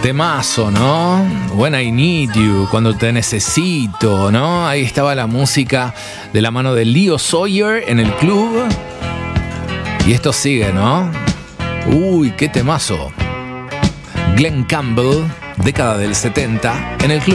Temazo, ¿no? When I Need You, cuando te necesito, ¿no? Ahí estaba la música de la mano de Leo Sayer en el club. Y esto sigue, ¿no? Uy, qué temazo. Glenn Campbell, década del 70, en el club.